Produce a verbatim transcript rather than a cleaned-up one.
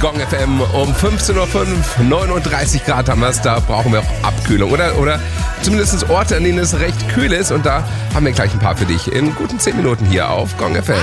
Gong F M um fünfzehn Uhr fünf, neununddreißig Grad haben wir es, da brauchen wir auch Abkühlung. Oder, oder zumindest Orte, an denen es recht kühl ist. Und da haben wir gleich ein paar für dich in guten zehn Minuten hier auf Gong F M.